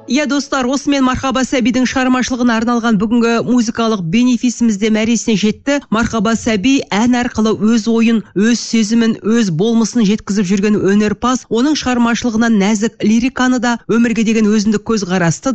Иә достар, осымен Мархаба Сәбидің шығармашылығына арналған бүгінгі музыкалық бенефисімізде мәресіне жетті. Мархаба Сәби ән арқылы өз ойын, өз сезімін, өз болмысын жеткізіп жүрген өнерпаз. Оның шығармашылығынан нәзік лириканы да, өмірге деген өзіндік көзқарасты